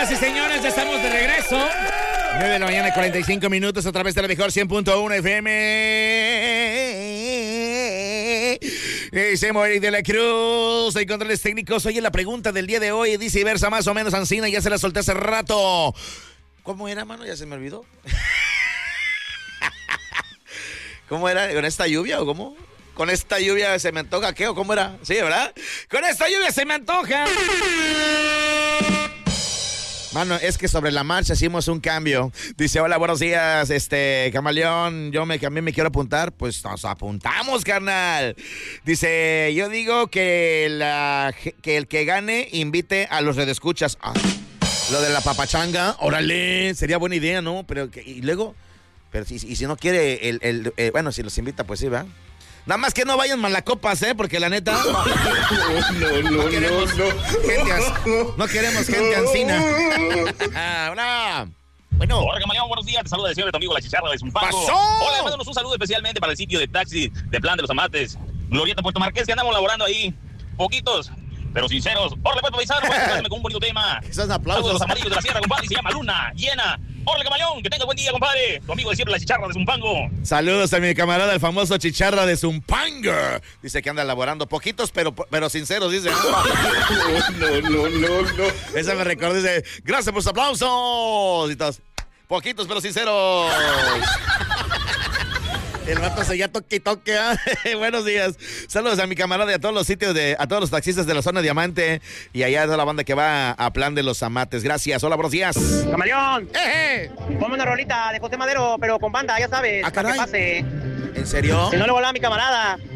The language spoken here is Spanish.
Señoras y señores, ya estamos de regreso. 9 de la mañana, 45 minutos a través de la mejor 100.1 FM. Samuel de la Cruz, hay controles técnicos. Oye, la pregunta del día de hoy dice versa más o menos Ancina, ya se la solté hace rato. ¿Cómo era, mano? Ya se me olvidó. ¿Cómo era? ¿Con esta lluvia o cómo? ¿Con esta lluvia se me antoja qué o cómo era? Sí, ¿verdad? Con esta lluvia se me antoja. Mano, es que sobre la marcha hicimos un cambio. Dice, hola, buenos días, Camaleón, también me quiero apuntar. Pues nos apuntamos, carnal. Dice, yo digo que el que gane invite a los redescuchas. Lo de la papachanga, órale, sería buena idea, ¿no? Y luego, pero si no quiere, bueno, si los invita, pues sí, ¿verdad? Nada más que no vayan malacopas, porque la neta... No queremos gente ancina. Hola. Bueno. Hola, Camaleón, buenos días. Te saluda el señor de tu amigo La Chicharra de Zumpango. ¡Pasó! Hola, mándanos un saludo especialmente para el sitio de taxi de Plan de los Amates, Glorieta Puerto Marqués, que andamos laborando ahí. Poquitos, pero sinceros. Órale, pues, paisano, con un bonito tema. Esos aplausos. Saludos de los amarillos de la sierra, compadre, y se llama Luna Llena. Órale, Camaleón, que tenga buen día, compadre. Tu amigo de siempre, La Chicharra de Zumpango. Saludos a mi camarada, el famoso Chicharra de Zumpango. Dice que anda laborando poquitos, pero sinceros, dice. No. Esa me recordó, dice, gracias por sus aplausos. Y todos, poquitos, pero sinceros. El vato seguía toque. Buenos días. Saludos a mi camarada y a todos los sitios a todos los taxistas de la zona Diamante y allá de toda la banda que va a Plan de los Amates. Gracias. Hola, buenos días. Camaleón. Ponme una rolita de José Madero, pero con banda, ya sabes. Ah, caray. Para que pase. ¿En serio? Si no le volaba a mi camarada.